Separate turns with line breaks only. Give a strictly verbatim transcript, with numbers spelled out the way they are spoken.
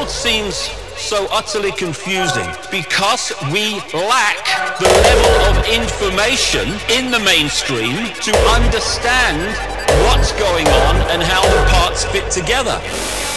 world seems so utterly confusing because we lack the level of information in the mainstream to understand what's going on and how the parts fit together.